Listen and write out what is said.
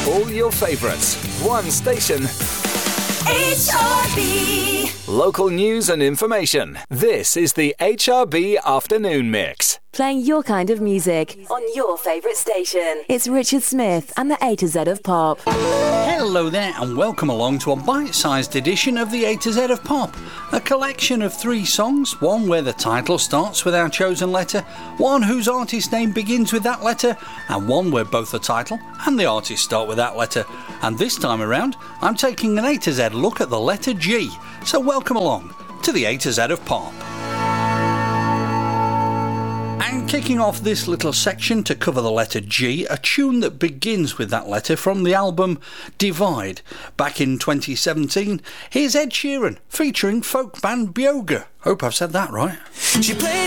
All your favourites. One station. HRB. Local news and information. This is the HRB Afternoon Mix. Playing your kind of music on your favourite station. It's Richard Smith and the A to Z of Pop. Hello there and welcome along to a bite-sized edition of the A to Z of Pop. A collection of 3 songs, one where the title starts with our chosen letter, one whose artist name begins with that letter, and one where both the title and the artist start with that letter. And this time around, I'm taking an A to Z look at the letter G. So welcome along to the A to Z of Pop. And kicking off this little section to cover the letter G, a tune that begins with that letter from the album Divide. Back in 2017, here's Ed Sheeran featuring folk band Byoga. Hope I've said that right. She played